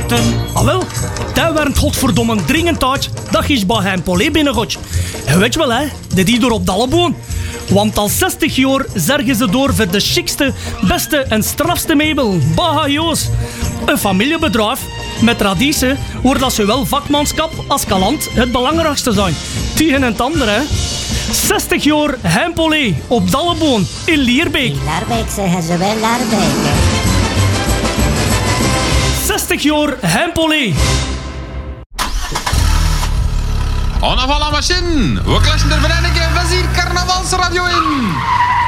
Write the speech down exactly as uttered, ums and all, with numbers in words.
wachten. Ah wel, daar werd godverdomme dringend uit dat je bij hem Polé binnengooit. En weet je wel hè, dit hier door op Dalleboon. Want al zestig jaar zergen ze door voor de chicste, beste en strafste meubel. Baha Joos. Een familiebedrijf met traditie waar dat zowel vakmanschap als kalant het belangrijkste zijn. Tegen en het andere hè. zestig jaar Hempolé op Dalleboon in Lierbeek. In Laarbeek zeggen ze wel Laarbeek. zestig jaar Hempolé. On a la machine. We klatschen er vereniging Vizier Carnavalsradio in.